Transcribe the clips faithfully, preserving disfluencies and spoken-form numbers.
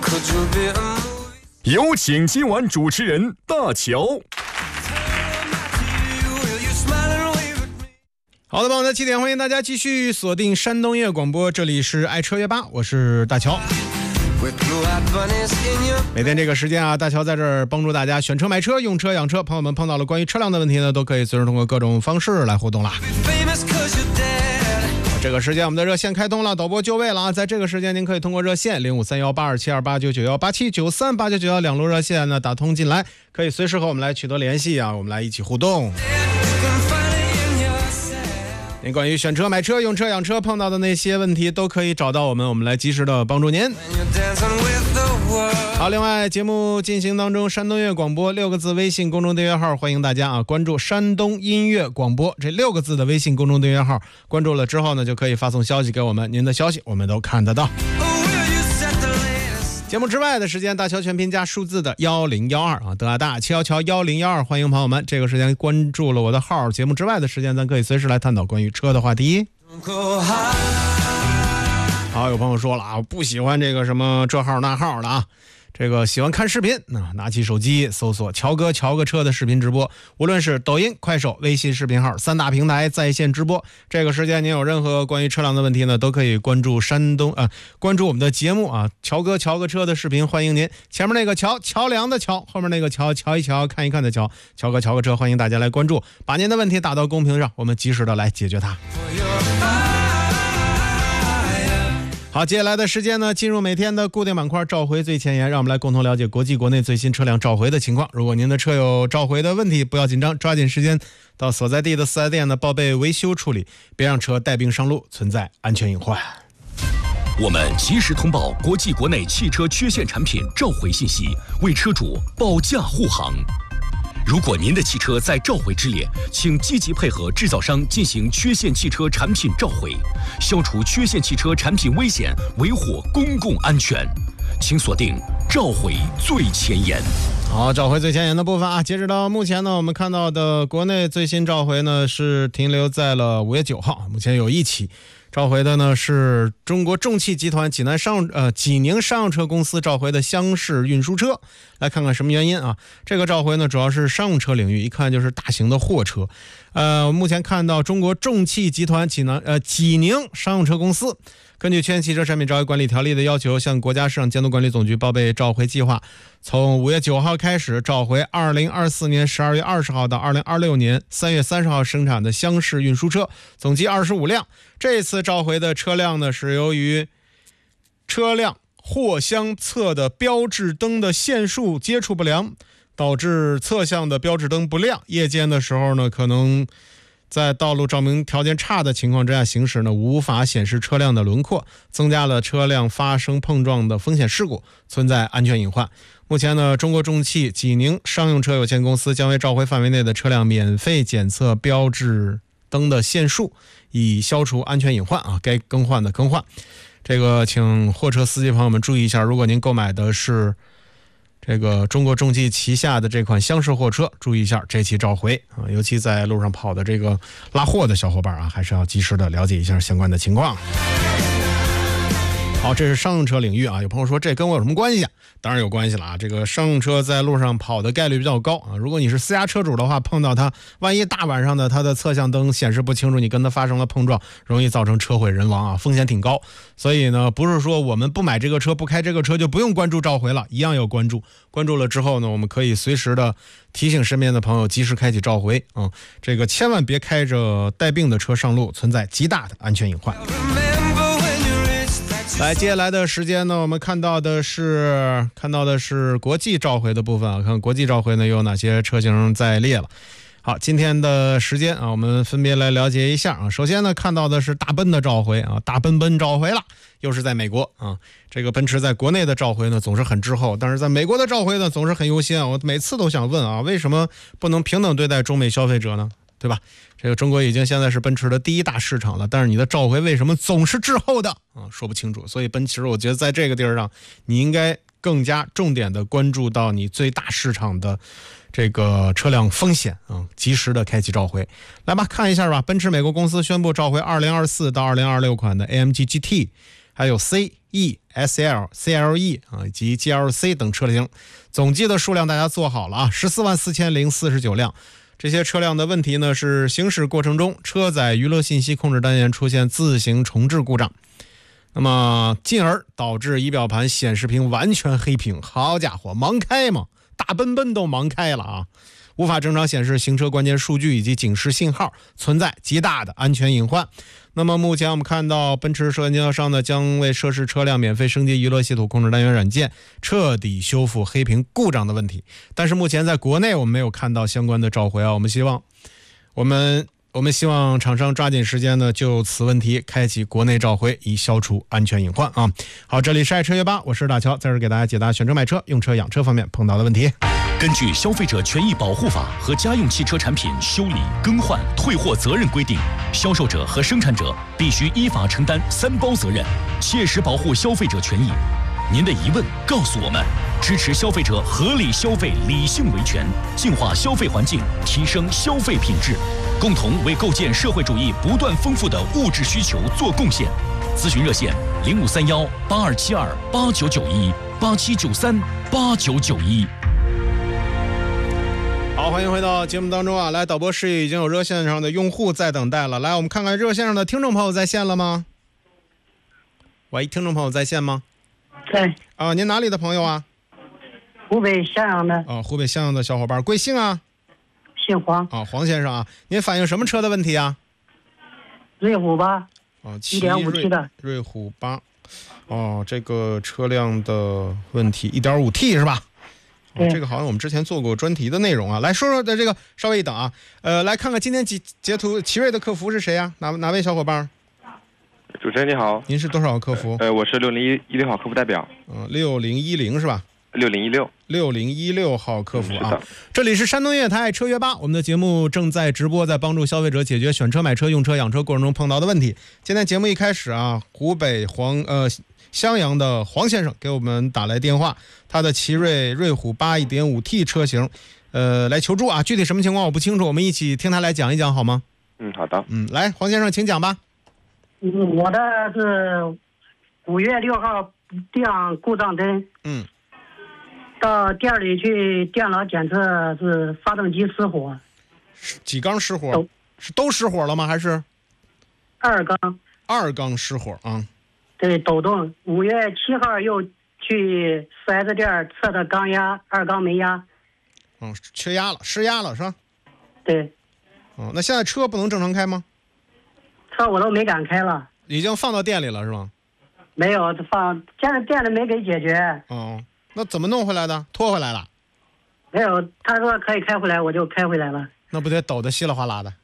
有请今晚主持人大乔。 好的，朋友们，七点欢迎大家继续锁定山东音乐广播，这里是爱车约吧，我是大乔。每天这个时间啊，大乔在这儿帮助大家选车买车用车养车。朋友们碰到了关于车辆的问题呢，都可以随时通过各种方式来互动啦。这个时间我们的热线开通了，导播就位了啊！在这个时间您可以通过热线零五三幺八二七二八九九幺八七九三八九九幺两路热线呢打通进来，可以随时和我们来取得联系啊，我们来一起互动。您关于选车买车用车养车碰到的那些问题都可以找到我们，我们来及时的帮助您。好，另外节目进行当中，山东音乐广播六个字微信公众订阅号，欢迎大家啊关注山东音乐广播这六个字的微信公众订阅号，关注了之后呢，就可以发送消息给我们，您的消息我们都看得到。节目之外的时间，大乔全拼加数字的幺零幺二啊，德阿大七幺七幺零幺二，欢迎朋友们。这个时间关注了我的号，节目之外的时间，咱可以随时来探讨关于车的话题。好，有朋友说了啊，不喜欢这个什么这号那号的啊，这个喜欢看视频，那拿起手机搜索乔哥乔个车的视频直播，无论是抖音、快手、微信视频号三大平台在线直播。这个时间您有任何关于车辆的问题呢，都可以关注山东啊、呃，关注我们的节目啊，乔哥乔个车的视频，欢迎您。前面那个乔桥梁的桥，后面那个乔瞧一瞧看一看的乔，乔哥乔个车，欢迎大家来关注，把您的问题打到公屏上，我们及时的来解决它。好，接下来的时间呢，进入每天的固定板块召回最前沿，让我们来共同了解国际国内最新车辆召回的情况。如果您的车有召回的问题，不要紧张，抓紧时间到所在地的四 S 店呢报备维修处理，别让车带病上路，存在安全隐患。 我们及时通报国际国内汽车缺陷产品召回信息，为车主保驾护航。如果您的汽车在召回之列，请积极配合制造商进行缺陷汽车产品召回，消除缺陷汽车产品危险，维护公共安全。请锁定召回最前沿。 好，召回最前沿的部分啊，截止到目前呢，我们看到的国内最新召回呢是停留在了五月九号，目前有一起。召回的呢是中国重汽集团济南商呃济宁商用车公司召回的厢式运输车，来看看什么原因啊？这个召回呢主要是商用车领域，一看就是大型的货车。呃，目前看到中国重汽集团济南呃济宁商用车公司根据《缺陷汽车产品召回管理条例》的要求，向国家市场监督管理总局报备召回计划。从五月九号开始召回二零二四年十二月二十号到二零二六年三月三十号生产的厢式运输车，总计二十五辆。这次召回的车辆呢，是由于车辆货箱侧的标志灯的线束接触不良，导致侧向的标志灯不亮，夜间的时候呢，可能在道路照明条件差的情况之下行驶呢，无法显示车辆的轮廓，增加了车辆发生碰撞的风险事故，存在安全隐患。目前呢，中国重汽济宁商用车有限公司将为召回范围内的车辆免费检测标志灯的线束，以消除安全隐患啊，该更换的更换。这个请货车司机朋友们注意一下，如果您购买的是这个中国重汽旗下的这款厢式货车，注意一下这期召回啊，尤其在路上跑的这个拉货的小伙伴啊，还是要及时的了解一下相关的情况。好，这是商用车领域啊，有朋友说这跟我有什么关系啊？当然有关系了啊！这个商用车在路上跑的概率比较高啊，如果你是私家车主的话，碰到它，万一大晚上的它的侧向灯显示不清楚，你跟它发生了碰撞，容易造成车毁人亡啊，风险挺高。所以呢，不是说我们不买这个车不开这个车就不用关注召回了，一样要关注。关注了之后呢，我们可以随时的提醒身边的朋友及时开启召回啊、嗯，这个千万别开着带病的车上路，存在极大的安全隐患。来，接下来的时间呢，我们看到的是看到的是国际召回的部分啊，看国际召回呢有哪些车型在列了。好，今天的时间啊，我们分别来了解一下啊。首先呢，看到的是大奔的召回啊，大奔奔召回了，又是在美国啊。这个奔驰在国内的召回呢总是很滞后，但是在美国的召回呢总是很优先。我每次都想问啊，为什么不能平等对待中美消费者呢？对吧？这个中国已经现在是奔驰的第一大市场了，但是你的召回为什么总是滞后的啊？说不清楚。所以奔驰，我觉得在这个地儿上，你应该更加重点的关注到你最大市场的这个车辆风险啊，及时的开启召回。来吧，看一下吧。奔驰美国公司宣布召回二零二四到二零二六款的 A M G G T， 还有 C E、S L、C L E 啊以及 G L C 等车型，总计的数量大家做好了啊，十四万四千零四十九辆。这些车辆的问题呢是行驶过程中车载娱乐信息控制单元出现自行重置故障，那么进而导致仪表盘显示屏完全黑屏。好家伙，盲开嘛，大奔奔都盲开了啊！无法正常显示行车关键数据以及警示信号，存在极大的安全隐患。那么目前我们看到奔驰首先经销商呢将为涉事车辆免费升级娱乐系统控制单元软件，彻底修复黑屏故障的问题。但是目前在国内我们没有看到相关的召回啊，我们希望我们我们希望厂商抓紧时间呢就此问题开启国内召回，以消除安全隐患啊。好，这里是爱车月吧，我是大乔，在这给大家解答选车买车用车养车方面碰到的问题。 根据《消费者权益保护法》和家用汽车产品修理、更换、退货责任规定，销售者和生产者必须依法承担三包责任，切实保护消费者权益。您的疑问告诉我们，支持消费者合理消费、理性维权，净化消费环境，提升消费品质，共同为构建社会主义不断丰富的物质需求做贡献。咨询热线零五三幺八二七二八九九一八七九三八九九一。 好，欢迎回到节目当中啊！来，导播室已经有热线上的用户在等待了。来，我们看看热线上的听众朋友在线了吗？喂，听众朋友在线吗？ 对。 啊，您哪里的朋友啊？ 湖北襄阳的。 啊，湖北襄阳的小伙伴，贵姓啊？ 姓黄。 啊，黄先生啊，您反映什么车的问题啊？ 瑞虎八。 哦， 一点五 T 的。 瑞虎八。哦，这个车辆的问题，一点五 T 是吧？哦、这个好像我们之前做过专题的内容啊，来说说的这个，稍微一等啊，呃，来看看今天截截图奇瑞的客服是谁啊？哪哪位小伙伴？ 主持人你好， 您是多少号客服？ 呃，我是六零一一六号客服代表。 嗯、呃，六零一零是吧？ 六零一六， 六零一六号客服啊。这里是山东越台车约吧，我们的节目正在直播，在帮助消费者解决选车、买车、用车、养车过程中碰到的问题。今天节目一开始啊，湖北黄呃。襄阳的黄先生给我们打来电话，他的奇瑞瑞虎八 一点五 T 车型，呃，来求助啊。具体什么情况我不清楚，我们一起听他来讲一讲好吗？ 嗯，好的。 嗯，来，黄先生，请讲吧。 嗯，我的是五月六号亮故障灯， 嗯， 到店里去电脑检测是发动机失火。 几缸失火？是都失火了吗？还是二缸？ 二缸失火啊。 对，抖动。五月七号又去 四 S 店测的缸压，二缸没压。 嗯，缺压了，失压了是吧？ 对。 哦，那现在车不能正常开吗？ 车我都没敢开了。 已经放到店里了是吗？ 没有放，现在店里没给解决。 哦，那怎么弄回来的？拖回来了？ 没有，他说可以开回来，我就开回来了。 那不得抖得稀里哗啦的？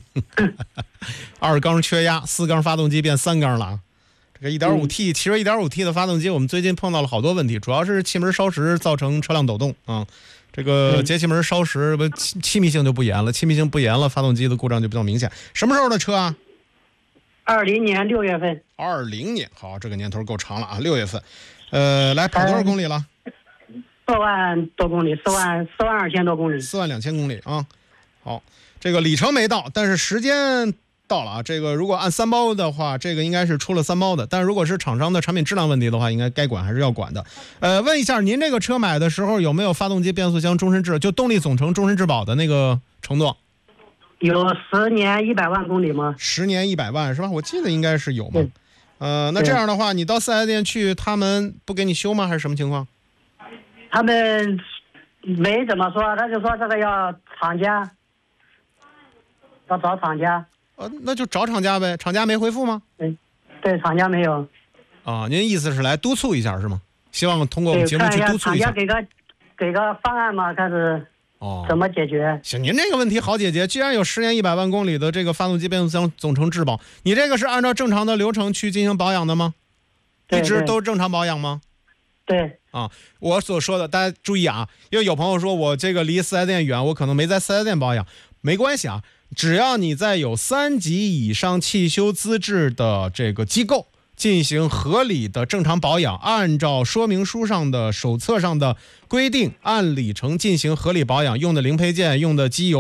二缸缺压，四缸发动机变三缸了啊！这个 一点五 T， 奇瑞 一点五 T 的发动机，我们最近碰到了好多问题，主要是气门烧蚀造成车辆抖动啊。这个节气门烧蚀不气气密性就不严了，气密性不严了，发动机的故障就比较明显。什么时候的车啊？ 二零年六月份。 二零年，好，这个年头够长了啊，六月份。呃，来跑多少公里了？ 四万多公里，四万四万二千多公里， 四万两千公里啊。好，这个里程没到，但是时间到了啊。这个如果按三包的话，这个应该是出了三包的。但是如果是厂商的产品质量问题的话，应该该管还是要管的。呃，问一下，您这个车买的时候有没有发动机、变速箱终身质，就动力总成终身质保的那个承诺？ 有十年一百万公里吗？ 十年一百万是吧？我记得应该是有嘛。呃，那这样的话，你到四 S 店去，他们不给你修吗？还是什么情况？ 他们没怎么说，他就说这个要厂家，要找厂家。 呃，那就找厂家呗，厂家没回复吗？ 对，对，厂家没有。 啊，您意思是来督促一下是吗？希望通过我们节目去督促一下。 厂家给个给个方案嘛，看是哦怎么解决。 行，您这个问题好解决，既然有十年一百万公里的这个发动机、变速箱总成质保，你这个是按照正常的流程去进行保养的吗？一直都正常保养吗？ 对。 啊，我所说的，大家注意啊，因为有朋友说我这个离四 S 店远，我可能没在四 S 店保养，没关系啊，只要你在有三级以上汽修资质的这个机构进行合理的正常保养，按照说明书上的、手册上的规定，按里程进行合理保养，用的零配件、用的机油，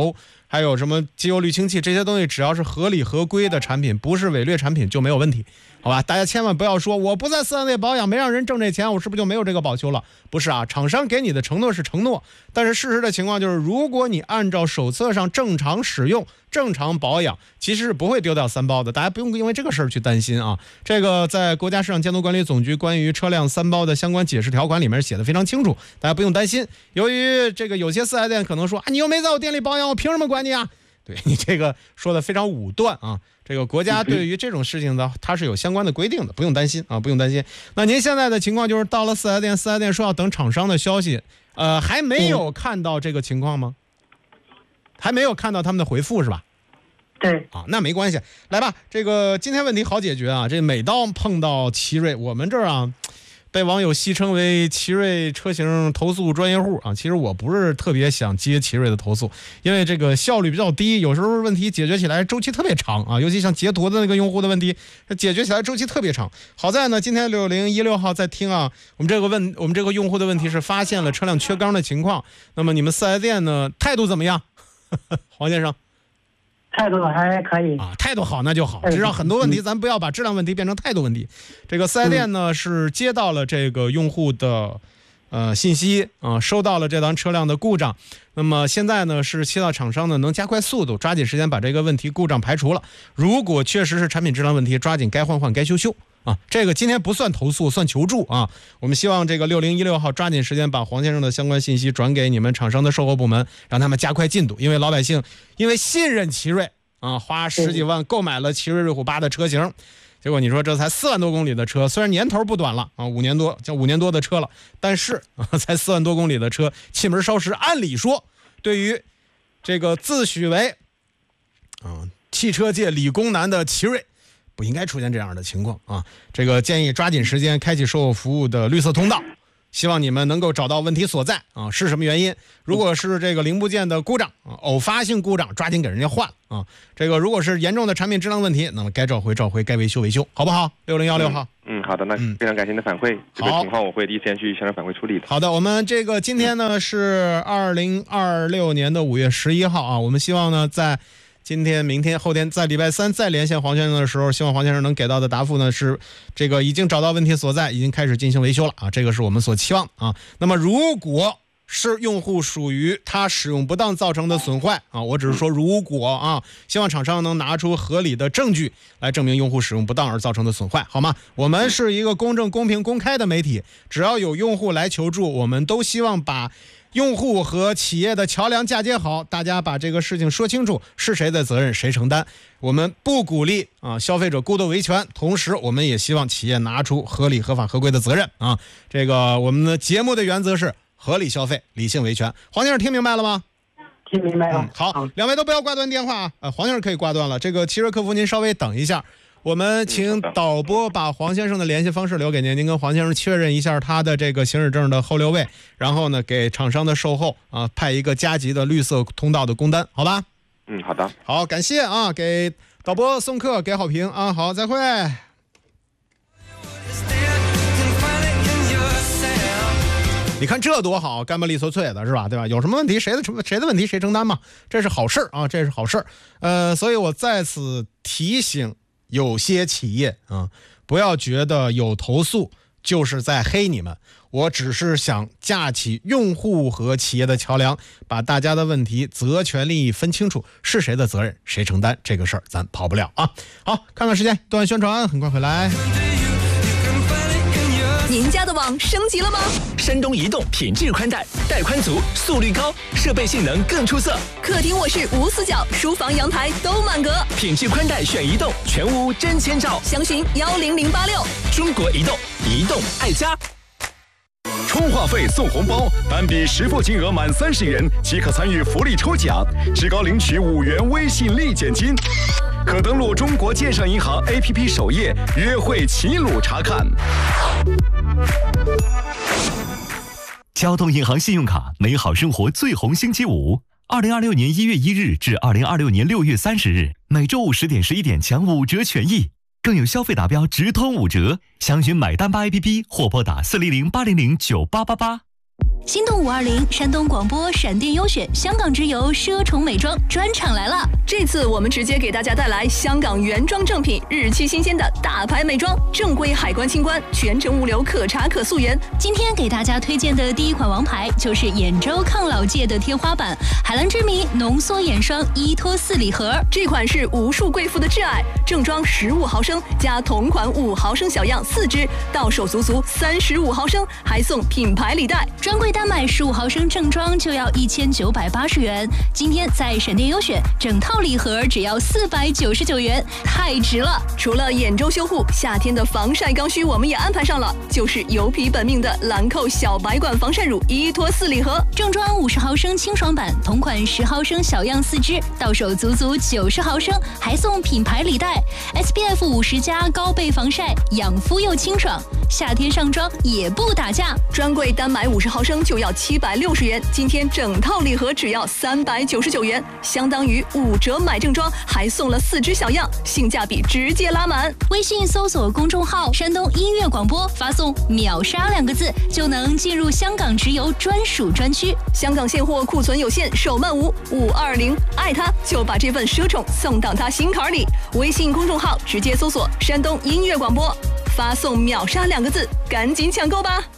还有什么机油滤清器这些东西，只要是合理合规的产品，不是伪劣产品就没有问题，好吧？大家千万不要说我不在四 S 店保养，没让人挣这钱，我是不是就没有这个保修了？不是啊，厂商给你的承诺是承诺，但是事实的情况就是，如果你按照手册上正常使用、正常保养，其实是不会丢掉三包的。大家不用因为这个事儿去担心啊。这个在国家市场监督管理总局关于车辆三包的相关解释条款里面写的非常清楚，大家不用担心。由于这个有些四 S 店可能说啊，你又没在我店里保养，我凭什么管你啊？对你这个说的非常武断啊。这个国家对于这种事情呢，它是有相关的规定的，不用担心啊，不用担心。那您现在的情况就是到了四 S 店，四 S 店说要等厂商的消息，呃，还没有看到这个情况吗？还没有看到他们的回复是吧？ 对啊，那没关系，来吧，这个今天问题好解决啊。这每当碰到奇瑞，我们这儿啊，被网友戏称为奇瑞车型投诉专业户啊。其实我不是特别想接奇瑞的投诉，因为这个效率比较低，有时候问题解决起来周期特别长啊，尤其像截图的那个用户的问题，解决起来周期特别长。好在呢，今天六零一六号在听啊，我们这个问我们这个用户的问题是发现了车辆缺缸的情况，那么你们四 S 店呢态度怎么样？黄先生。 态度还可以啊，态度好那就好。至少很多问题，咱不要把质量问题变成态度问题。这个四 S 店呢是接到了这个用户的呃信息啊，收到了这辆车辆的故障。那么现在呢是希望厂商呢能加快速度，抓紧时间把这个问题故障排除了。如果确实是产品质量问题，抓紧该换换该修修啊。这个今天不算投诉，算求助啊。我们希望这个六零一六号抓紧时间把黄先生的相关信息转给你们厂商的售后部门，让他们加快进度。因为老百姓因为信任奇瑞啊，花十几万购买了奇瑞瑞虎八的车型，结果你说这才四万多公里的车，虽然年头不短了啊，五年多叫五年多的车了，但是啊，才四万多公里的车，气门烧蚀，按理说对于这个自诩为啊汽车界理工男的奇瑞，不应该出现这样的情况啊。这个建议抓紧时间开启售后服务的绿色通道，希望你们能够找到问题所在啊，是什么原因？如果是这个零部件的故障啊，偶发性故障，抓紧给人家换了啊。这个如果是严重的产品质量问题，那么该召回召回，该维修维修，好不好？六零幺六号。 嗯，好的，那非常感谢您的反馈，这个情况我会第一时间去向上反馈处理的。 好的，我们这个今天呢是二零二六年的五月十一号啊，我们希望呢在今天、明天、后天，在礼拜三再连线黄先生的时候，希望黄先生能给到的答复呢是这个已经找到问题所在，已经开始进行维修了啊，这个是我们所期望啊。那么如果是用户属于他使用不当造成的损坏啊，我只是说如果啊，希望厂商能拿出合理的证据来证明用户使用不当而造成的损坏，好吗？我们是一个公正、公平、公开的媒体，只要有用户来求助，我们都希望把用户和企业的桥梁嫁接好，大家把这个事情说清楚，是谁的责任谁承担。我们不鼓励啊消费者顾窦维权，同时我们也希望企业拿出合理、合法、合规的责任啊。这个我们的节目的原则是合理消费，理性维权。黄先生听明白了吗？ 听明白了。 嗯、好，两位都不要挂断电话啊。呃，黄先生可以挂断了。这个奇瑞客服您稍微等一下。我们请导播把黄先生的联系方式留给您，您跟黄先生确认一下他的这个行驶证的后六位，然后呢给厂商的售后啊派一个加急的绿色通道的工单，好吧？ 嗯，好的。 好，感谢啊，给导播送客，给好评啊，好，再会。你看这多好，干巴利索脆的是吧？对吧？有什么问题谁的谁的问题谁承担嘛，这是好事啊，这是好事。呃，所以我在此提醒有些企业啊，不要觉得有投诉就是在黑你们，我只是想架起用户和企业的桥梁，把大家的问题责权利益分清楚，是谁的责任谁承担，这个事儿咱跑不了啊。好，看看时间，段宣传很快回来。 您家的网升级了吗？ 山东移动品质宽带，带宽足，速率高，设备性能更出色。 客厅卧室无死角，书房阳台都满格。 品质宽带选移动，全屋真千兆。 详询幺零零八六。 中国移动，移动爱家。 充话费送红包，单笔实付金额满三十元即可参与福利抽奖，至高领取五元微信立减金。可登录中国建设银行 A P P 首页约会齐鲁查看。 交通银行信用卡美好生活最红星期五，二零二六年一月一日至二零二六年六月三十日，每周五十点十一点抢五折权益，更有消费达标直通五折。详询买单吧 A P P 或拨打四零零八零零九八八八。 心动五二零，山东广播闪电优选，香港直邮奢宠美妆专场来了。这次我们直接给大家带来香港原装正品，日期新鲜的大牌美妆，正规海关清关，全程物流可查可溯源。今天给大家推荐的第一款王牌就是眼周抗老界的天花板海蓝之谜浓缩眼霜依托四礼盒，这款是无数贵妇的挚爱，正装十五毫升加同款五毫升小样四支，到手足足三十五毫升，还送品牌礼袋。专柜单买十五毫升正装就要一千九百八十元，今天在闪电优选整套礼盒只要四百九十九元，太值了！除了眼周修护，夏天的防晒刚需我们也安排上了，就是油皮本命的兰蔻小白管防晒乳依托四礼盒，正装五十毫升清爽版，同款十毫升小样四支，到手足足九十毫升，还送品牌礼袋。S P F 五十加高倍防晒，养肤又清爽，夏天上妆也不打架。专柜单买五十毫升就要七百六十元，今天整套礼盒只要三百九十九元，相当于五折买正装，还送了四支小样，性价比直接拉满。微信搜索公众号山东音乐广播，发送秒杀两个字就能进入香港直邮专属专区。香港现货库存有限，手慢无，五二零爱他就把这份奢宠送到他心坎里。微信公众号直接搜索山东音乐广播，发送秒杀两个字，赶紧抢购吧。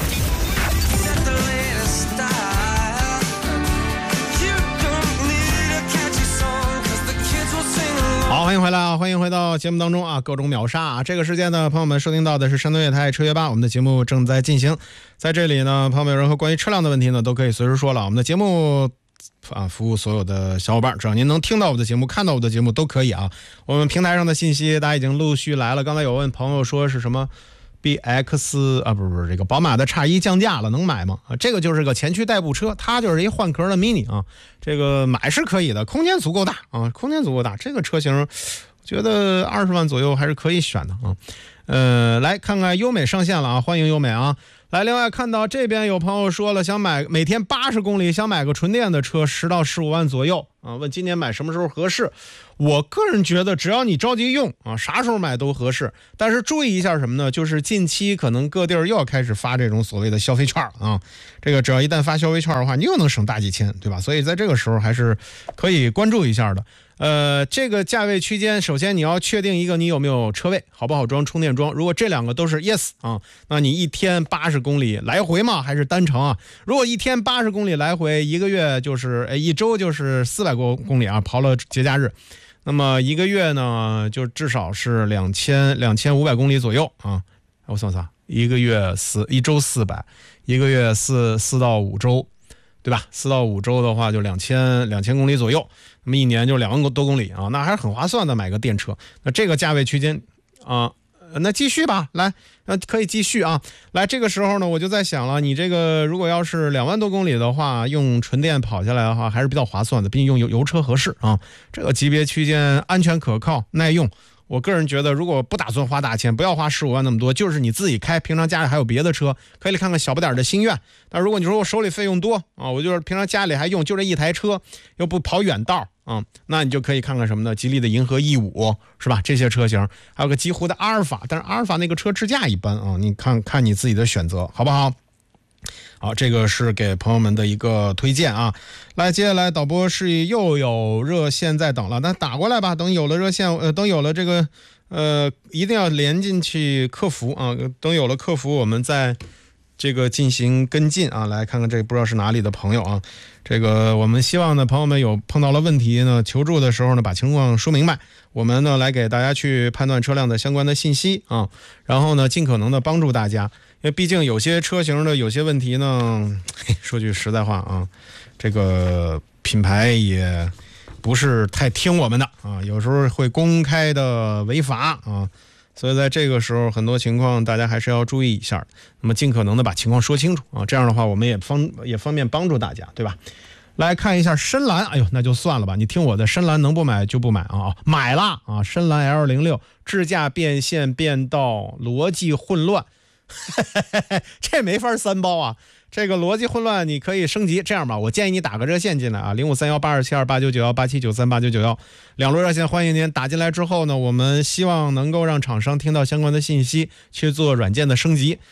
好，欢迎回来啊！欢迎回到节目当中啊！各种秒杀啊！这个时间呢，朋友们收听到的是山东夜台车约吧，我们的节目正在进行。在这里呢，朋友们有任何关于车辆的问题呢，都可以随时说了。我们的节目啊，服务所有的小伙伴，只要您能听到我的节目、看到我的节目都可以啊。我们平台上的信息大家已经陆续来了。刚才有问朋友说是什么 B X 啊，不是不是这个宝马的 X 一降价了，能买吗？啊，这个就是个前驱代步车，它就是一换壳的 mini 啊。这个买是可以的，空间足够大啊，空间足够大。这个车型，我觉得二十万左右还是可以选的啊。呃，来看看优美上线了啊，欢迎优美啊。来，另外看到这边有朋友说了，想买每天八十公里，想买个纯电的车，十到十五万左右啊。问今年买什么时候合适？我个人觉得，只要你着急用啊，啥时候买都合适。但是注意一下什么呢？就是近期可能各地儿又要开始发这种所谓的消费券啊。这个只要一旦发消费券的话，你又能省大几千，对吧？所以在这个时候还是可以关注一下的。呃，这个价位区间，首先你要确定一个你有没有车位，好不好装充电桩。如果这两个都是 yes 啊，那你一天八十公里来回嘛，还是单程啊？如果一天八十公里来回，一个月就是哎一周就是四百多公里啊，刨了节假日，那么一个月呢就至少是两千两千五百公里左右啊。我算算，一个月四一周四百，一个月四四到五周。对吧？四到五周的话，就两千两千公里左右，那么一年就两万多公里啊，那还是很划算的，买个电车。那这个价位区间啊，那继续吧，来，呃，可以继续啊。来，这个时候呢，我就在想了，你这个如果要是两万多公里的话，用纯电跑下来的话，还是比较划算的，毕竟用油油车合适啊。这个级别区间安全可靠、耐用。我个人觉得，如果不打算花大钱，不要花十五万那么多，就是你自己开，平常家里还有别的车，可以看看小不点的星愿。但如果你说我手里费用多啊，我就是平常家里还用就这一台车，又不跑远道啊，那你就可以看看什么呢？吉利的银河 E 五 是吧？这些车型，还有个极狐的阿尔法，但是阿尔法那个车支架一般啊，你看看你自己的选择，好不好？好，这个是给朋友们的一个推荐啊。来，接下来导播室又有热线在等了，那打过来吧。等有了热线，呃，等有了这个，呃，一定要连进去客服啊。等有了客服，我们再这个进行跟进啊。来看看这不知道是哪里的朋友啊。这个我们希望呢，朋友们有碰到了问题呢，求助的时候呢，把情况说明白，我们呢来给大家去判断车辆的相关的信息啊，然后呢，尽可能的帮助大家。因为毕竟有些车型的有些问题呢，说句实在话啊，这个品牌也不是太听我们的啊，有时候会公开的违法啊，所以在这个时候很多情况大家还是要注意一下，那么尽可能的把情况说清楚啊，这样的话我们也方也方便帮助大家，对吧？来看一下深蓝，哎呦，那就算了吧，你听我的，深蓝能不买就不买啊，买了啊，深蓝 L 零六 智驾变现变道逻辑混乱。这没法三包啊！这个逻辑混乱你可以升级，这样吧，我建议你打个热线进来啊，零五三幺八二七二八九九幺八七九三八九九幺，两路热线欢迎您打进来之后呢，我们希望能够让厂商听到相关的信息去做软件的升级。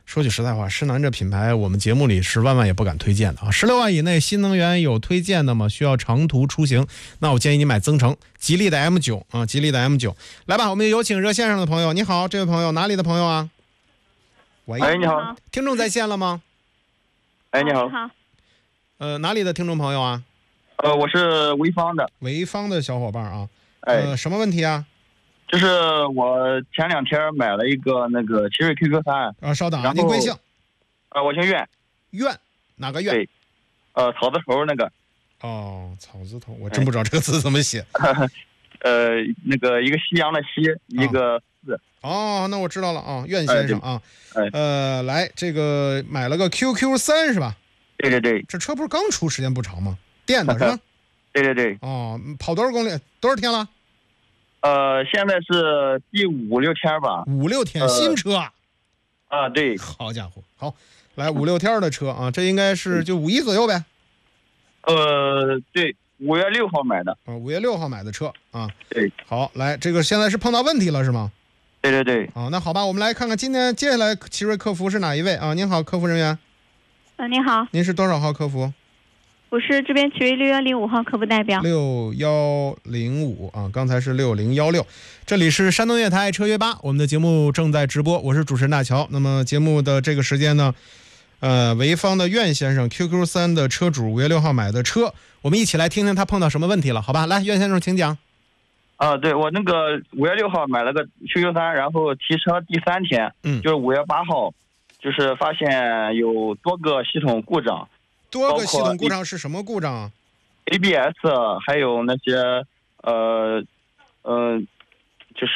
说句实在话，施南这品牌我们节目里是万万也不敢推荐的啊！十六万以内新能源有推荐的吗？需要长途出行，那我建议你买增程，吉利的 M 九 啊，吉利的 M 九。来吧，我们有请热线上的朋友。你好，这位朋友，哪里的朋友啊？喂， 哎，你好， 听众在线了吗？ 哎，你好， 你好， 呃，哪里的听众朋友啊？ 呃，我是潍坊的， 潍坊的小伙伴啊。 哎， 呃，什么问题啊？ 就是我前两天买了一个那个奇瑞 Q Q 三啊，稍等啊，您贵姓？ 呃，我姓苑。 苑哪个苑？ 对，呃，草字头那个。 哦，草字头，我真不知道这个字怎么写。 哎、呃，那个一个夕阳的夕，啊、一个字。 哦，那我知道了啊，苑先生啊。 哎， 呃，来，这个买了个 Q Q 三是吧？ 对对对。 这车不是刚出时间不长吗？电的是吧？ 对对对。 哦，跑多少公里？多少天了？ 呃，现在是第五六天吧。 五六天，呃、新车啊？ 啊，对。 好家伙，好，来五六天的车啊，这应该是就五一左右呗。 呃，对，五月六号买的。 啊，五月六号买的车啊。 对。 好，来，这个现在是碰到问题了是吗？ 对对对。 啊，那好吧，我们来看看今天接下来奇瑞客服是哪一位啊？您好，客服人员。 呃，您好。 您是多少号客服？ 我是这边奇瑞六幺零五号客服代表。 六幺零五啊，刚才是六零幺六。这里是山东乐台车约吧，我们的节目正在直播，我是主持人大乔。那么节目的这个时间呢，呃，潍坊的苑先生 Q Q 三的车主，五月六号买的车，我们一起来听听他碰到什么问题了，好吧？来，苑先生，请讲。 啊，对，我那个五月六号买了个 Q Q 三，然后提车第三天， 嗯， 就是五月八号，就是发现有多个系统故障。 多个系统故障是什么故障啊 ？A B S 还有那些呃呃，就是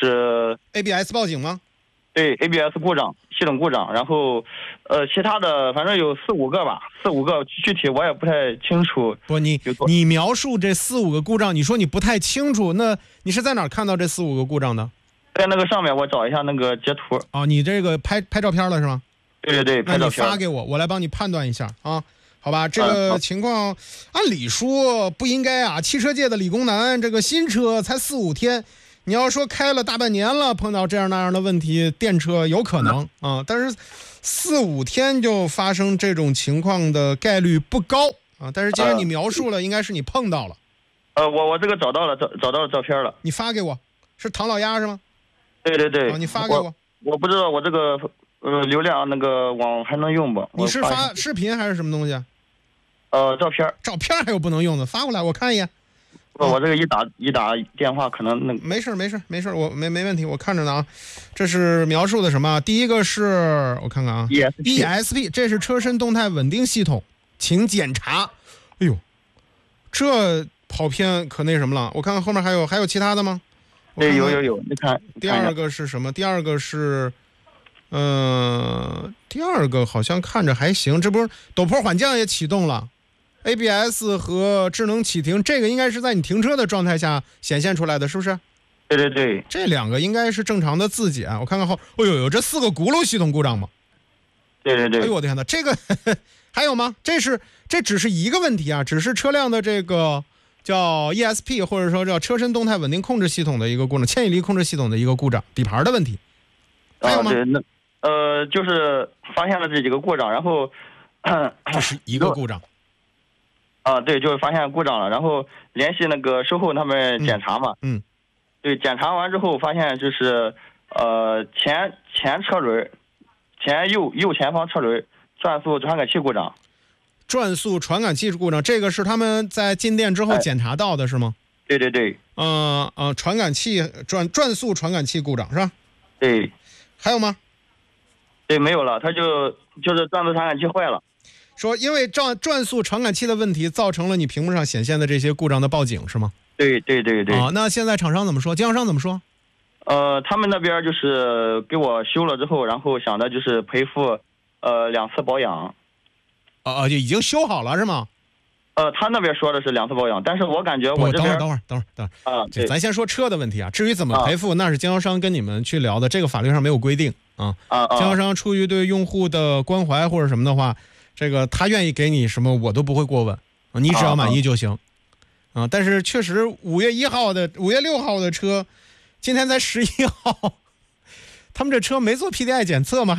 A B S 报警吗？ 对 ，A B S 故障，系统故障，然后呃，其他的反正有四五个吧，四五个具体我也不太清楚。 不，你你描述这四五个故障，你说你不太清楚，那你是在哪儿看到这四五个故障的？ 在那个上面，我找一下那个截图。 啊，你这个拍拍照片了是吗？ 对对对，拍照片。那你发给我，我来帮你判断一下啊。好吧，这个情况按理说不应该啊。汽车界的理工男，这个新车才四五天，你要说开了大半年了，碰到这样那样的问题，电车有可能啊，但是四五天就发生这种情况的概率不高啊。但是既然你描述了，应该是你碰到了。 呃，我我这个找到了，找找到了照片了。 你发给我，是唐老鸭是吗？ 对对对， 啊，你发给我。 我, 我不知道我这个呃流量那个网还能用不？ 你是发视频还是什么东西啊？ 呃，照片， 照片还有不能用的，发过来我看一眼。 我、哦、我这个一打一打电话可能那个没事没事没事，我没没问题，我看着呢啊。这是描述的什么？第一个是我看看啊 ，E S P， E S P 这是车身动态稳定系统，请检查。哎呦，这跑偏可那什么了？我看看后面还有还有其他的吗？ 对，有有有，你看。 第二个是什么？第二个是。嗯、呃，第二个好像看着还行，这不是陡坡缓降也启动了 ，A B S 和智能启停，这个应该是在你停车的状态下显现出来的，是不是？ 对对对， 这两个应该是正常的自检。我看看后，哎呦呦，这四个轱辘系统故障吗？ 对对对。 哎呦我的天哪，这个呵呵还有吗？这是这只是一个问题啊，只是车辆的这个叫 E S P 或者说叫车身动态稳定控制系统的一个故障，牵引力控制系统的一个故障，底盘的问题，还有吗？ 啊、对那呃，就是发现了这几个故障，然后这是一个故障。 啊，对，就是发现故障了，然后联系那个售后他们检查嘛。 嗯。嗯对，检查完之后发现就是呃前前车轮，前右右前方车轮转速传感器故障。 转速传感器故障，这个是他们在进店之后检查到的是吗？ 哎、对对对。 嗯嗯、呃呃，传感器转转速传感器故障是吧？ 对。 还有吗？ 对，没有了，它就就是转速传感器坏了。 说因为转转速传感器的问题，造成了你屏幕上显现的这些故障的报警是吗？ 对对对对。 啊，那现在厂商怎么说？经销商怎么说？ 呃，他们那边就是给我修了之后，然后想的就是赔付呃两次保养。 啊啊，就已经修好了是吗？ 呃，他那边说的是两次保养，但是我感觉我这边等会儿等会儿等会儿等会儿啊， 对，咱先说车的问题啊。至于怎么赔付，啊、那是经销商跟你们去聊的，这个法律上没有规定啊。 啊啊！ 经销商出于对用户的关怀或者什么的话，这个他愿意给你什么，我都不会过问，啊、你只要满意就行。啊，但是确实五月一号的、五月六号的车，今天才十一号，他们这车没做 P D I 检测吗？还是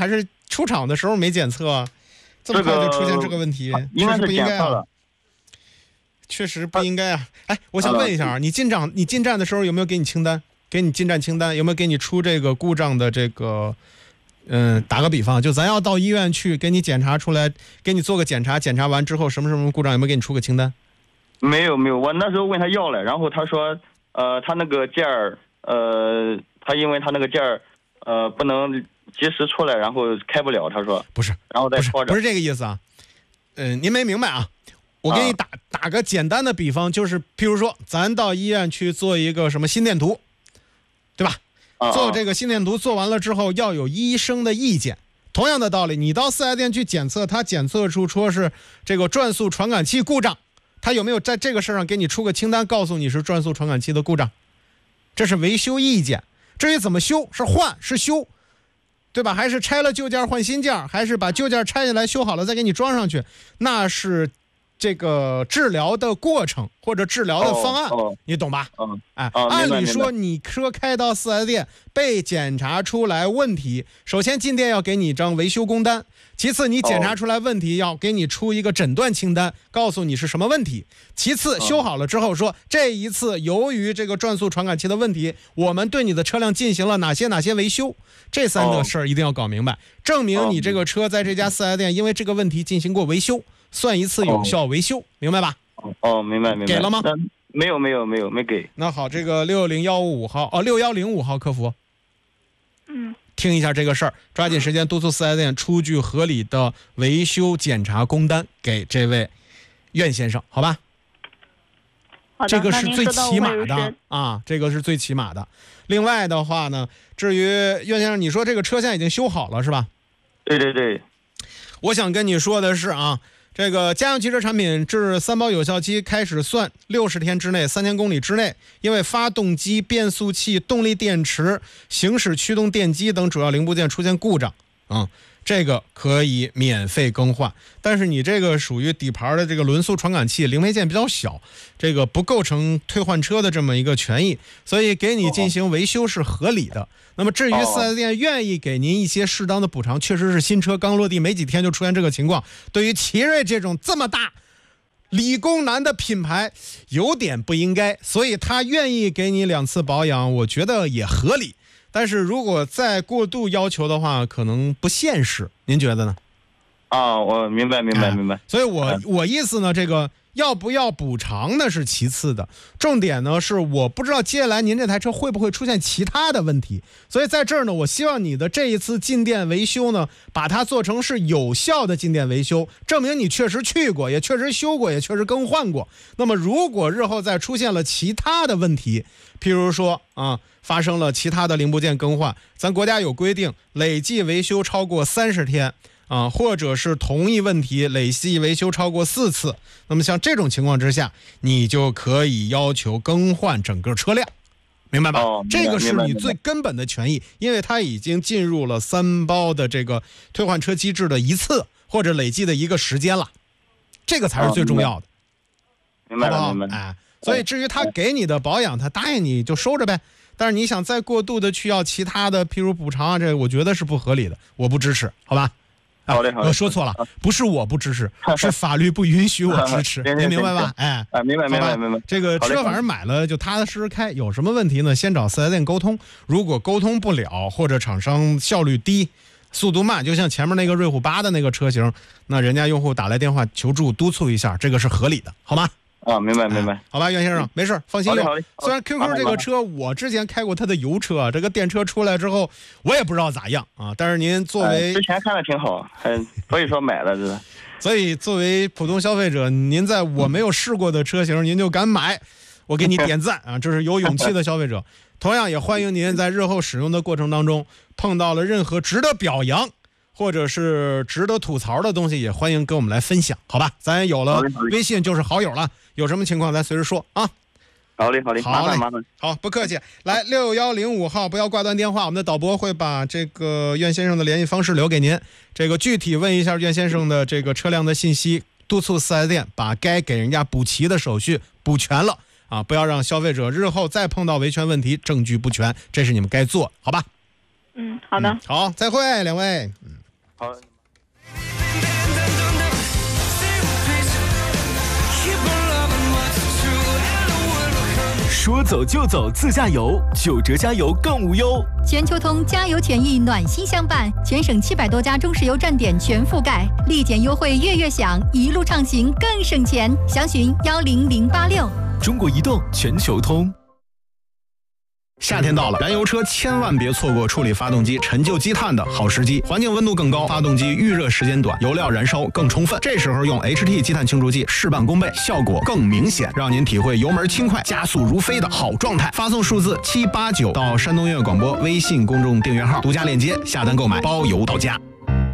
出厂的时候没检测，这么快就出现这个问题， 应该是不应该啊检测了。 确实不应该啊！哎，我想问一下啊，你进站你进站的时候有没有给你清单？给你进站清单有没有给你出这个故障的这个？嗯，打个比方，就咱要到医院去给你检查出来，给你做个检查，检查完之后什么什么故障有没有给你出个清单？ 没有没有，我那时候问他要了，然后他说，呃，他那个件儿，呃，他因为他那个件儿，呃，不能及时出来，然后开不了，他说不是， 然后再拖着， 不是这个意思啊。嗯、呃，您没明白啊？我给你打、啊、打个简单的比方，就是譬如说，咱到医院去做一个什么心电图，对吧？啊、做这个心电图做完了之后，要有医生的意见。同样的道理，你到四 S 店去检测，他检测出说是这个转速传感器故障，他有没有在这个事上给你出个清单，告诉你是转速传感器的故障？这是维修意见。至于怎么修，是换是修，对吧？还是拆了旧件换新件，还是把旧件拆下来修好了再给你装上去，那是这个治疗的过程或者治疗的方案， 哦哦、 你懂吧？ 哦、 哎， 哦、 按理说你车开到四 S 店被检查出来问题，首先进店要给你一张维修工单，其次你检查出来问题要给你出一个诊断清单，告诉你是什么问题，其次修好了之后说这一次由于这个转速传感器的问题，我们对你的车辆进行了哪些哪些维修，这三个事儿一定要搞明白，证明你这个车在这家四 S 店因为这个问题进行过维修，算一次有效维修，哦、明白吧？ 哦，明白明白。 给了吗？ 没有没有没有没给。 那好，这个六零幺五五号哦，六幺零五号客服， 嗯， 听一下这个事儿，抓紧时间督促四 S 店出具合理的维修检查工单给这位苑先生，好吧？ 好的， 这个是最起码的啊，这个是最起码的。另外的话呢，至于苑先生，你说这个车现在已经修好了是吧？ 对对对。 我想跟你说的是啊，这个家用汽车产品至三包有效期开始算六十天之内，三千公里之内，因为发动机、变速器、动力电池、行驶驱动电机等主要零部件出现故障，啊、嗯，这个可以免费更换。但是你这个属于底盘的这个轮速传感器，零配件比较小，这个不构成退换车的这么一个权益，所以给你进行维修是合理的。那么至于四 S 店愿意给您一些适当的补偿，确实是新车刚落地没几天就出现这个情况，对于奇瑞这种这么大理工男的品牌有点不应该，所以他愿意给你两次保养，我觉得也合理。但是如果再过度要求的话，可能不现实，您觉得呢？ 啊，我明白明白明白。 所以我我意思呢，这个要不要补偿呢是其次的，重点呢是我不知道接下来您这台车会不会出现其他的问题，所以在这儿呢，我希望你的这一次进店维修呢，把它做成是有效的进店维修，证明你确实去过，也确实修过，也确实更换过。那么如果日后再出现了其他的问题，譬如说啊，发生了其他的零部件更换，咱国家有规定，累计维修超过三十天。啊，或者是同一问题累计维修超过四次，那么像这种情况之下，你就可以要求更换整个车辆，明白吧？ 哦、 这个是你最根本的权益，因为它已经进入了三包的这个退换车机制的一次或者累计的一个时间了，这个才是最重要的， 明白好不好？ 明白。 哎，所以至于他给你的保养，他答应你就收着呗。但是你想再过度的去要其他的，譬如补偿啊，这个我觉得是不合理的，我不支持，好吧？ 啊、好嘞，好嘞， 我说错了，不是我不支持，是法律不允许我支持，您明白吧？哎， 啊，明白，明白，明白。 这个车反正买了就踏踏实实开，有什么问题呢？先找四 S 店沟通，如果沟通不了，或者厂商效率低、速度慢，就像前面那个瑞虎八的那个车型，那人家用户打来电话求助，督促一下，这个是合理的，好吗？ 啊，明白明白、 哎，好吧，袁先生，没事，放心用。虽然 Q Q 这个车我之前开过它的油车，这个电车出来之后，我也不知道咋样啊。但是您作为、 哎、之前看的挺好，很所以说买了这是。 所以作为普通消费者，您在我没有试过的车型，您就敢买，我给你点赞啊！这是有勇气的消费者。同样也欢迎您在日后使用的过程当中，碰到了任何值得表扬或者是值得吐槽的东西，也欢迎跟我们来分享，好吧？咱有了微信就是好友了。有什么情况咱随时说啊。 好嘞，好嘞，麻烦麻烦。 好，不客气。来，六幺零五号，不要挂断电话，我们的导播会把这个苑先生的联系方式留给您。这个具体问一下苑先生的这个车辆的信息，督促四 S 店把该给人家补齐的手续补全了啊！不要让消费者日后再碰到维权问题，证据不全，这是你们该做，好吧？ 嗯，好的。 嗯、好，再会，两位。嗯。 好。 说走就走自驾游，九折加油更无忧。 全球通加油权益暖心相伴，全省七百多家中石油站点全覆盖，立减优惠月月享，一路畅行更省钱。详询幺零零八六。 中国移动全球通。 夏天到了，燃油车千万别错过处理发动机、陈旧积碳的好时机。环境温度更高，发动机预热时间短，油料燃烧更充分。这时候用 H T 积碳清除剂事半功倍，效果更明显，让您体会油门轻快、加速如飞的好状态。发送数字七八九到山东音乐广播微信公众订阅号，独家链接下单购买，包邮到家。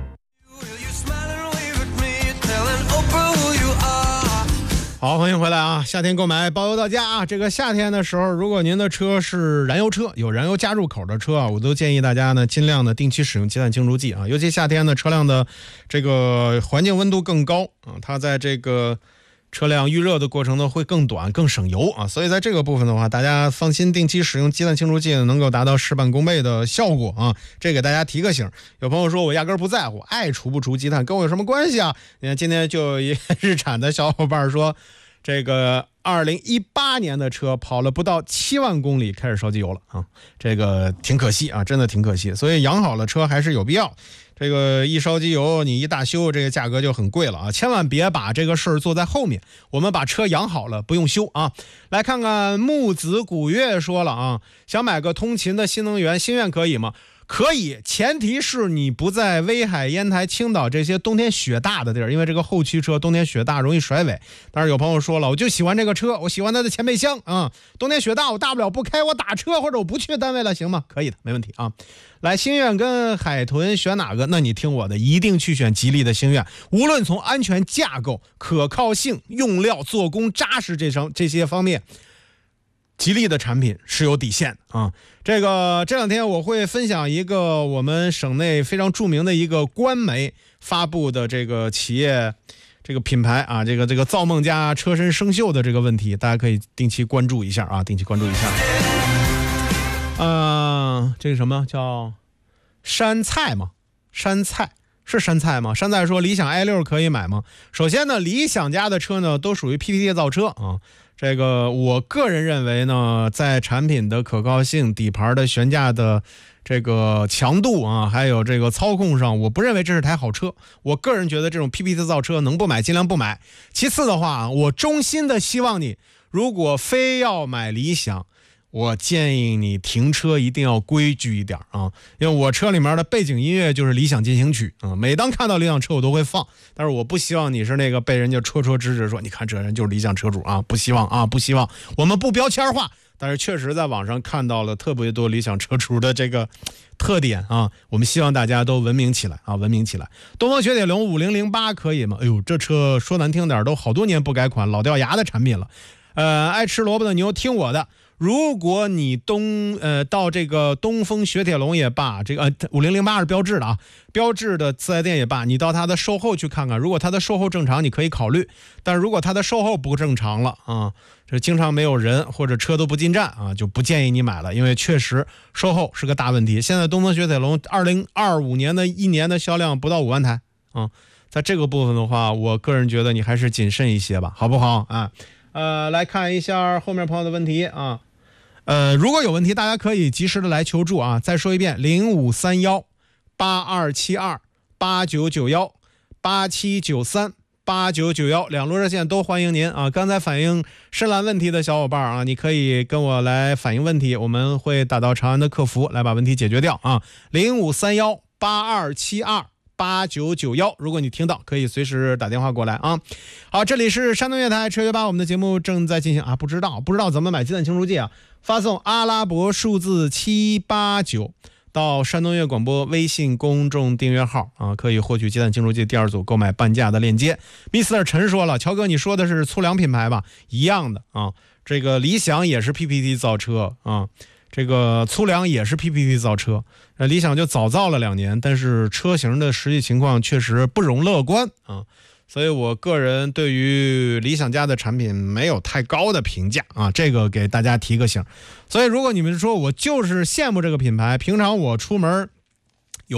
好，欢迎回来啊！夏天购买包邮到家啊！这个夏天的时候，如果您的车是燃油车，有燃油加入口的车啊，我都建议大家呢尽量的定期使用积碳清除剂啊。尤其夏天呢，车辆的这个环境温度更高啊，它在这个车辆预热的过程呢会更短、更省油啊。所以在这个部分的话，大家放心，定期使用积碳清除剂呢，能够达到事半功倍的效果啊。这给大家提个醒。有朋友说我压根儿不在乎，爱除不除积碳跟我有什么关系啊？你看今天就有一个日产的小伙伴说，这个二零一八年的车跑了不到七万公里开始烧机油了啊，这个挺可惜啊，真的挺可惜。所以养好了车还是有必要。这个一烧机油你一大修，这个价格就很贵了啊，千万别把这个事儿做在后面。我们把车养好了不用修啊。来看看木子古月说了啊，想买个通勤的新能源，心愿可以吗？可以，前提是你不在威海、烟台、青岛这些冬天雪大的地儿，因为这个后驱车冬天雪大容易甩尾。但是有朋友说了，我就喜欢这个车，我喜欢它的前备箱啊、嗯，冬天雪大我大不了不开，我打车或者我不去单位了，行吗？可以的，没问题啊。来，星愿跟海豚选哪个？那你听我的，一定去选吉利的星愿。无论从安全架构、可靠性、用料、做工扎实这上这些方面，吉利的产品是有底线的啊。这个这两天我会分享一个我们省内非常著名的一个官媒发布的这个企业这个品牌啊，这个这个造梦家车身生锈的这个问题，大家可以定期关注一下啊，定期关注一下。呃，这个什么叫山菜吗？山菜是山菜吗？山菜说理想 i 六可以买吗？首先呢，理想家的车呢都属于 P P T 造车啊。这个我个人认为呢，在产品的可靠性、底盘的悬架的这个强度啊，还有这个操控上，我不认为这是台好车。我个人觉得这种 P P T 造车能不买尽量不买。其次的话，我衷心的希望你，如果非要买理想，我建议你停车一定要规矩一点啊，因为我车里面的背景音乐就是理想进行曲啊，每当看到理想车我都会放，但是我不希望你是那个被人家戳戳指指说你看这人就是理想车主啊，不希望啊，不希望。我们不标签化，但是确实在网上看到了特别多理想车主的这个特点啊，我们希望大家都文明起来啊，文明起来。东风雪铁龙五零零八可以吗？哎呦，这车说难听点都好多年不改款，老掉牙的产品了。呃，爱吃萝卜的牛听我的。如果你东呃到这个东风雪铁龙也罢，这个呃五零零八是标致的啊，标致的四 S 店也罢，你到它的售后去看看，如果它的售后正常，你可以考虑；但是如果它的售后不正常了啊，这经常没有人或者车都不进站啊，就不建议你买了，因为确实售后是个大问题。现在东风雪铁龙二零二五年的一年的销量不到五万台啊，在这个部分的话，我个人觉得你还是谨慎一些吧，好不好啊？呃，来看一下后面朋友的问题啊。呃，如果有问题，大家可以及时的来求助啊！再说一遍，零五三幺八二七二八九九幺八七九三八九九幺两路热线都欢迎您啊！刚才反映深蓝问题的小伙伴啊，你可以跟我来反映问题，我们会打到长安的客服来把问题解决掉啊！零五三幺八二七二八九九幺，如果你听到，可以随时打电话过来啊。好，这里是山东乐台车约吧，我们的节目正在进行啊。不知道不知道怎么买鸡蛋清除剂啊？发送阿拉伯数字七八九到山东乐广播微信公众订阅号啊，可以获取鸡蛋清除剂第二组购买半价的链接。Mister 陈说了，乔哥你说的是粗粮品牌吧？一样的啊，这个理想也是 P P T 造车啊。这个粗粮也是 P P T 造车，呃，理想就早造了两年，但是车型的实际情况确实不容乐观啊，所以我个人对于理想家的产品没有太高的评价啊，这个给大家提个醒。所以如果你们说我就是羡慕这个品牌，平常我出门有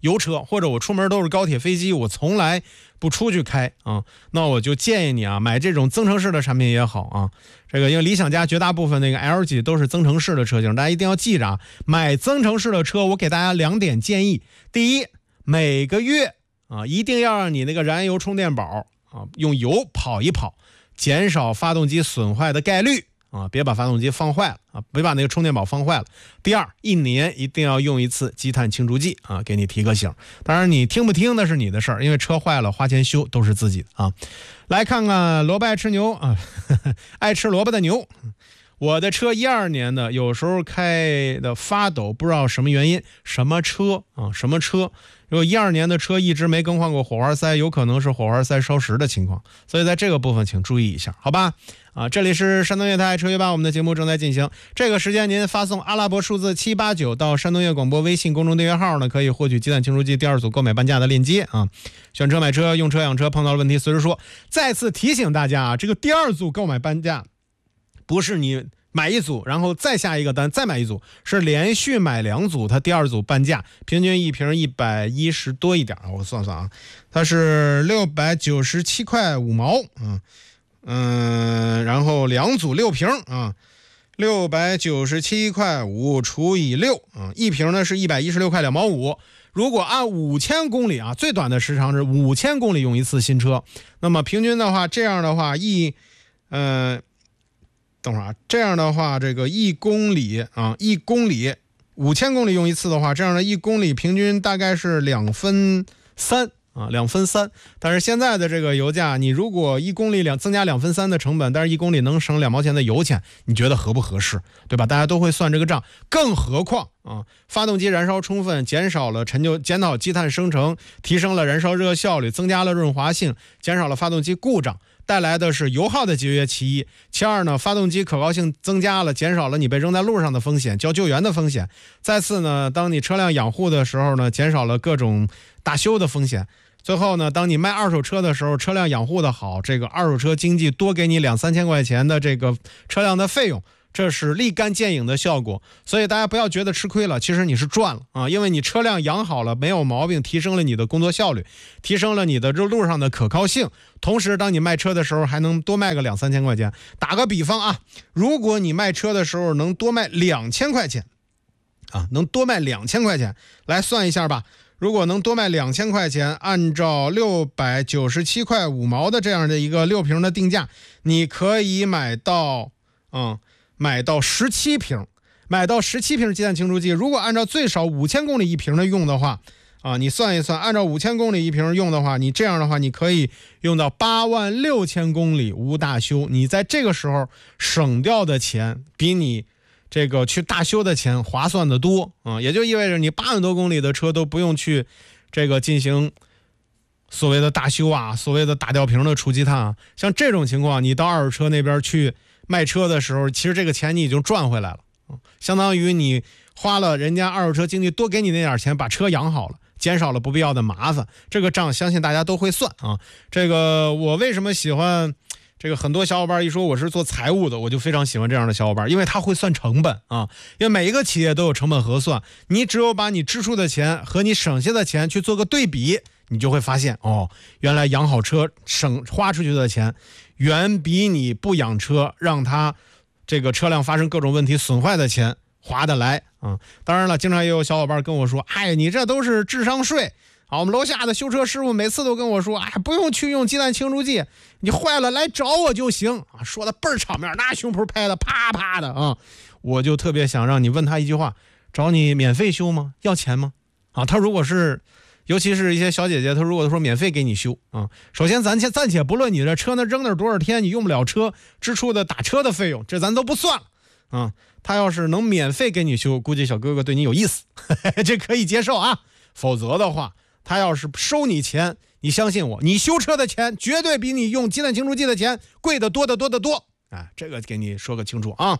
油车，或者我出门都是高铁飞机，我从来不出去开啊，那我就建议你啊，买这种增程式的产品也好啊。这个因为理想家绝大部分那个 L 级都是增程式的车型，大家一定要记着啊，买增程式的车，我给大家两点建议。第一，每个月啊，一定要让你那个燃油充电宝啊用油跑一跑，减少发动机损坏的概率。啊，别把发动机放坏了啊，别把那个充电宝放坏了。第二，一年一定要用一次积碳清除剂啊，给你提个醒。当然，你听不听那是你的事儿，因为车坏了花钱修都是自己的啊。来看看萝卜爱吃牛啊，呵呵爱吃萝卜的牛。我的车一二年的，有时候开的发抖，不知道什么原因。什么车啊？什么车？如果一二年的车一直没更换过火花塞，有可能是火花塞烧蚀的情况，所以在这个部分请注意一下，好吧？啊，这里是山东乐台车约吧，我们的节目正在进行。这个时间您发送阿拉伯数字七八九到山东乐广播微信公众订阅号呢，可以获取鸡蛋清除剂第二组购买半价的链接啊。选车买车，用车养车，碰到了问题随时说。再次提醒大家啊，这个第二组购买半价不是你买一组然后再下一个单再买一组，是连续买两组，它第二组半价，平均一瓶一百一十多一点，我算算啊，它是六百九十七块五毛啊。嗯，然后两组六瓶啊，六百九十七块五除以六啊，一瓶呢是一百一十六块两毛五。如果按五千公里啊，最短的时长是五千公里用一次新车，那么平均的话，这样的话一，呃，等会儿啊，这样的话，这个一公里啊，一公里五千公里用一次的话，这样的一公里平均大概是两分三。啊，两分三，但是现在的这个油价，你如果一公里两增加两分三的成本，但是一公里能省两毛钱的油钱，你觉得合不合适？对吧？大家都会算这个账，更何况啊，发动机燃烧充分，减少了陈旧，减少积碳生成，提升了燃烧热效率，增加了润滑性，减少了发动机故障，带来的是油耗的节约。其一，其二呢，发动机可靠性增加了，减少了你被扔在路上的风险，叫救援的风险。再次呢，当你车辆养护的时候呢，减少了各种大修的风险。最后呢，当你卖二手车的时候，车辆养护的好，这个二手车经济多给你两三千块钱的这个车辆的费用，这是立竿见影的效果。所以大家不要觉得吃亏了，其实你是赚了啊，因为你车辆养好了，没有毛病，提升了你的工作效率，提升了你的这路上的可靠性。同时，当你卖车的时候，还能多卖个两三千块钱。打个比方啊，如果你卖车的时候能多卖两千块钱，啊，能多卖两千块钱，来算一下吧。如果能多卖两千块钱，按照六百九十七块五毛的这样的一个六瓶的定价，你可以买到，嗯，买到十七瓶，买到十七瓶鸡蛋清除剂。如果按照最少五千公里一瓶的用的话，啊，你算一算，按照五千公里一瓶用的话，你这样的话，你可以用到八万六千公里无大修。你在这个时候省掉的钱，比你这个去大修的钱划算的多啊，也就意味着你八万多公里的车都不用去这个进行所谓的大修啊，所谓的打吊瓶的除积碳啊。像这种情况，你到二手车那边去卖车的时候，其实这个钱你已经赚回来了，相当于你花了人家二手车经纪多给你那点钱，把车养好了，减少了不必要的麻烦。这个账相信大家都会算啊。这个我为什么喜欢这个很多小伙伴一说我是做财务的，我就非常喜欢这样的小伙伴，因为他会算成本啊。因为每一个企业都有成本核算，你只有把你支出的钱和你省下的钱去做个对比，你就会发现哦，原来养好车省花出去的钱，远比你不养车让它这个车辆发生各种问题损坏的钱划得来啊。当然了，经常也有小伙伴跟我说，哎，你这都是智商税。好，我们楼下的修车师傅每次都跟我说，哎，不用去用鸡蛋清除剂，你坏了来找我就行啊，说的倍儿场面，那胸脯拍的啪啪的啊。我就特别想让你问他一句话，找你免费修吗？要钱吗？啊，他如果是，尤其是一些小姐姐，他如果说免费给你修啊，首先咱且暂且不论你这车呢扔那多少天，你用不了车支出的打车的费用，这咱都不算了啊。他要是能免费给你修，估计小哥哥对你有意思，这可以接受啊。否则的话，他要是收你钱，你相信我，你修车的钱绝对比你用鸡蛋清除剂的钱贵得多得多得多。哎，这个给你说个清楚啊。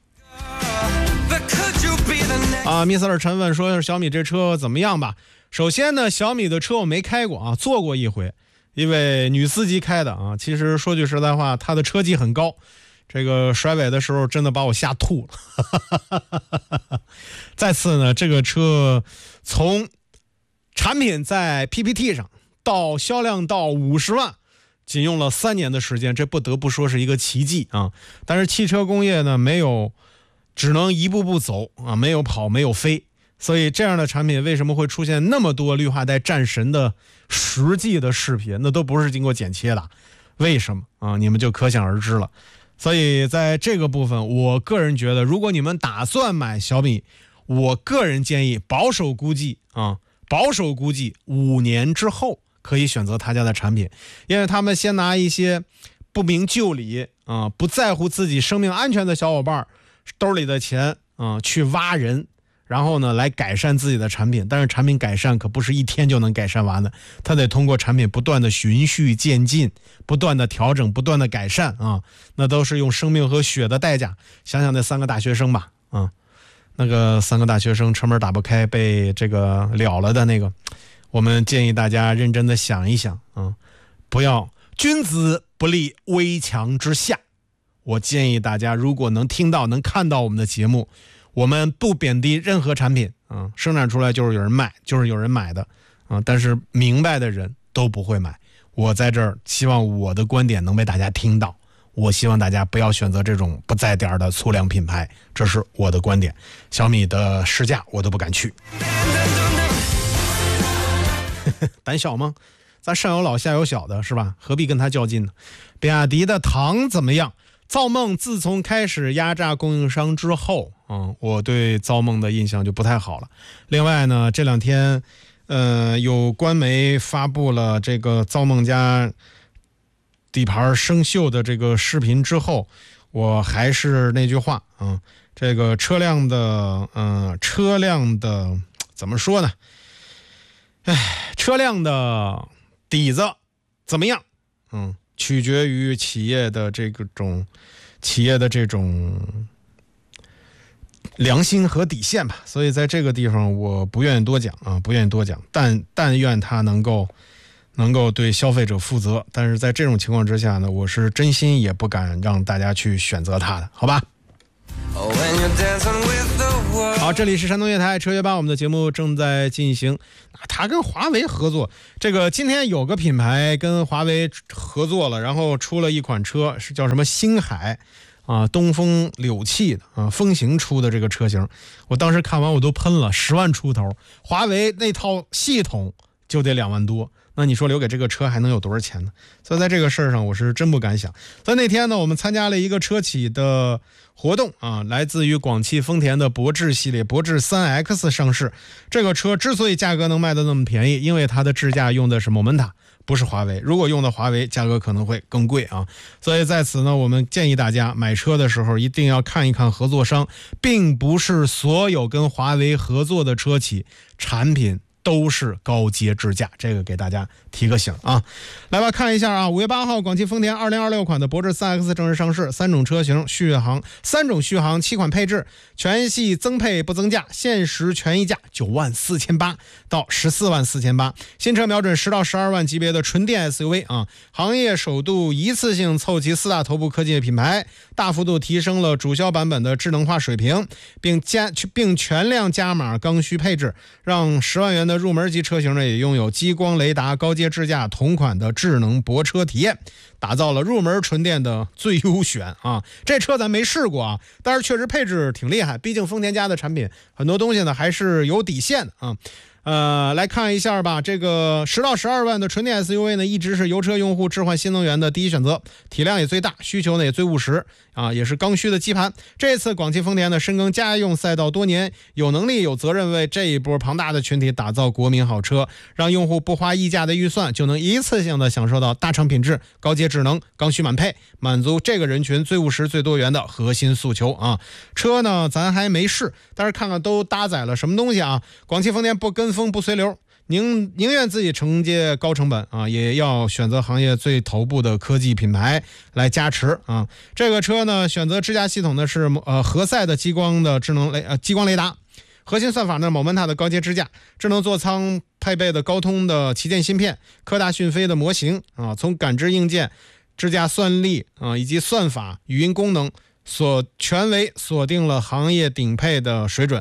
啊，密斯尔陈问说小米这车怎么样吧？首先呢，小米的车我没开过啊，坐过一回，一位女司机开的啊。其实说句实在话，她的车技很高，这个甩尾的时候真的把我吓吐了。再次呢，这个车从产品在 P P T 上到销量到五十万，仅用了三年的时间，这不得不说是一个奇迹啊！但是汽车工业呢，没有，只能一步步走啊，没有跑，没有飞，所以这样的产品为什么会出现那么多绿化带战神的实际的视频？那都不是经过剪切的，为什么啊？你们就可想而知了。所以在这个部分，我个人觉得，如果你们打算买小米，我个人建议保守估计啊，保守估计五年之后可以选择他家的产品，因为他们先拿一些不明就里啊、不在乎自己生命安全的小伙伴兜里的钱啊、去挖人，然后呢来改善自己的产品。但是产品改善可不是一天就能改善完的，它得通过产品不断的循序渐进，不断的调整，不断的改善啊，那都是用生命和血的代价。想想那三个大学生吧，啊，那个三个大学生车门打不开被这个了了的那个，我们建议大家认真的想一想啊，不要君子不立危墙之下。我建议大家，如果能听到能看到我们的节目，我们不贬低任何产品啊，生产出来就是有人卖，就是有人买的啊，但是明白的人都不会买。我在这儿希望我的观点能被大家听到，我希望大家不要选择这种不在点的粗粮品牌，这是我的观点。小米的试驾我都不敢去。胆小吗？咱上有老下有小的是吧？何必跟他较劲呢？比亚迪的唐怎么样？造梦自从开始压榨供应商之后，嗯，我对造梦的印象就不太好了。另外呢，这两天，呃，有官媒发布了这个造梦家底盘生锈的这个视频之后，我还是那句话啊、嗯，这个车辆的，嗯、呃，车辆的怎么说呢？哎，车辆的底子怎么样？嗯。取决于企业的这个种企业的这种良心和底线吧，所以在这个地方我不愿意多讲啊，不愿意多讲，但但愿他能够能够对消费者负责。但是在这种情况之下呢，我是真心也不敢让大家去选择它的，好吧？好，这里是山东乐台车约吧，我们的节目正在进行。他跟华为合作，这个今天有个品牌跟华为合作了，然后出了一款车，是叫什么星海啊，东风柳汽的啊，风行出的这个车型。我当时看完我都喷了，十万出头，华为那套系统就得两万多。那你说留给这个车还能有多少钱呢？所以在这个事儿上我是真不敢想。在那天呢，我们参加了一个车企的活动啊，来自于广汽丰田的博智系列，博智 三 X 上市。这个车之所以价格能卖得那么便宜，因为它的智驾用的是 Momenta， 不是华为。如果用的华为，价格可能会更贵啊。所以在此呢，我们建议大家买车的时候一定要看一看合作商，并不是所有跟华为合作的车企产品都是高阶智驾，这个给大家提个醒啊。来吧，看一下啊，五月八号，广汽丰田二零二六款的博智 三 X 正式上市，三种车型续航，三种续航，七款配置，全系增配不增价，限时权益价九万四千八到十四万四千八。新车瞄准十到十二万级别的纯电 S U V 啊，行业首度一次性凑齐四大头部科技品牌，大幅度提升了主销版本的智能化水平，并加并全量加码刚需配置，让十万元的入门级车型呢也拥有激光雷达高阶智驾同款的智能泊车体验，打造了入门纯电的最优选啊！这车咱没试过啊，但是确实配置挺厉害，毕竟丰田家的产品很多东西呢还是有底线的啊。呃，来看一下吧，这个十到十二万的纯电 S U V 呢，一直是油车用户置换新能源的第一选择，体量也最大，需求呢也最务实啊，也是刚需的基盘。这次广汽丰田呢深耕家用赛道多年，有能力有责任为这一波庞大的群体打造国民好车，让用户不花溢价的预算就能一次性的享受到大厂品质、高阶智能、刚需满配，满足这个人群最务实、最多元的核心诉求啊。车呢咱还没试，但是看看都搭载了什么东西啊。广汽丰田不跟风不随流，宁宁愿自己承接高成本啊，也要选择行业最头部的科技品牌来加持啊。这个车呢，选择智驾系统呢是呃何塞的激光的智能雷呃激光雷达，核心算法呢Momenta的高阶智驾，智能座舱配备的高通的旗舰芯片，科大讯飞的模型啊，从感知硬件、智驾算力啊以及算法、语音功能所全为锁定了行业顶配的水准。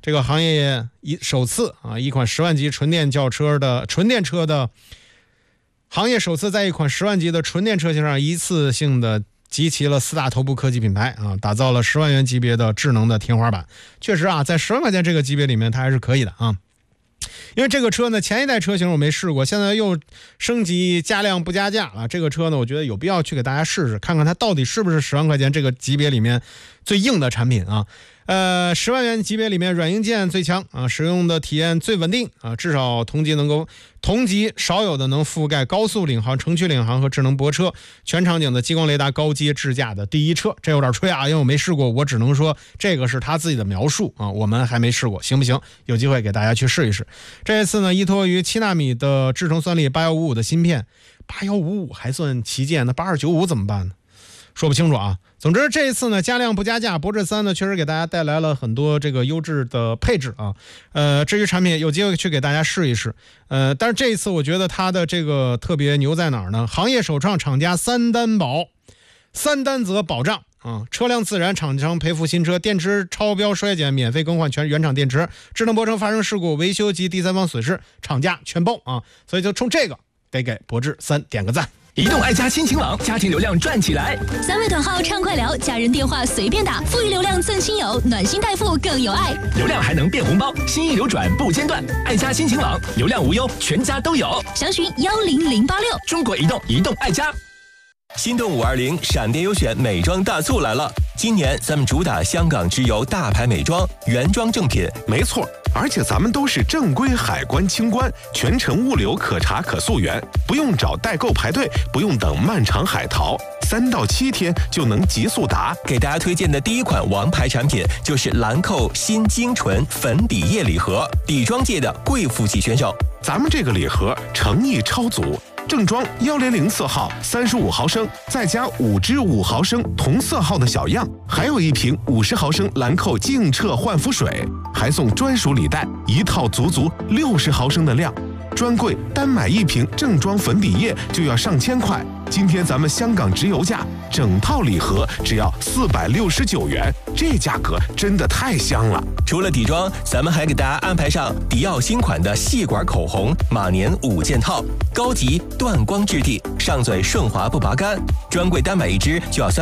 这个行业一首次啊，一款十万级纯电轿车的纯电车的行业首次在一款十万级的纯电车型上一次性的集齐了四大头部科技品牌啊，打造了十万元级别的智能的天花板。确实啊，在十万块钱这个级别里面，它还是可以的啊。因为这个车呢，前一代车型我没试过，现在又升级加量不加价了。这个车呢，我觉得有必要去给大家试试，看看它到底是不是十万块钱这个级别里面最硬的产品啊。呃，十万元级别里面软硬件最强啊，使用的体验最稳定啊，至少同级能够同级少有的能覆盖高速领航、城区领航和智能泊车全场景的激光雷达高阶智驾的第一车。这有点吹啊，因为我没试过，我只能说这个是他自己的描述啊，我们还没试过，行不行？有机会给大家去试一试。这一次呢，依托于七纳米的制程算力八一五五的芯片，八一五五还算旗舰，那八二九五怎么办呢？说不清楚啊。总之这一次呢，加量不加价，博智三呢确实给大家带来了很多这个优质的配置啊。呃，至于产品有机会去给大家试一试。呃，但是这一次我觉得它的这个特别牛在哪儿呢？行业首创厂家三担保，三担责保障啊，车辆自燃厂商赔付新车，电池超标衰减免费更换全原厂电池，智能泊车发生事故维修及第三方损失厂家全包啊。所以就冲这个得给博智三点个赞。 移动爱家亲情网，家庭流量赚起来！ 三位短号畅快聊，家人电话随便打，富裕流量赠亲友，暖心代付更有爱， 流量还能变红包，心意流转不间断。爱家亲情网，流量无忧，全家都有。 详询幺零零八六。 中国移动，移动爱家。 心动五二零闪电优选美妆大促来了！今年咱们主打香港直邮大牌美妆，原装正品。 没错，而且咱们都是正规海关清关，全程物流可查可溯源，不用找代购排队，不用等漫长海淘，三到七天就能极速达。 给大家推荐的第一款王牌产品就是兰蔻新精纯粉底液礼盒，底妆界的贵妇级选手。 咱们这个礼盒诚意超足。正装幺零零四号三十五毫升，再加五支五毫升同色号的小样，还有一瓶五十毫升兰蔻净澈焕肤水，还送专属礼袋，一套足足六十毫升的量。专柜单买一瓶正装粉底液就要上千块，今天咱们香港直邮价，整套礼盒只要四百六十九元，这价格真的太香了。 除了底妆，咱们还给大家安排上迪奥新款的细管口红马年五件套，高级断光质地，上嘴顺滑不拔干，专柜单买一支就要三。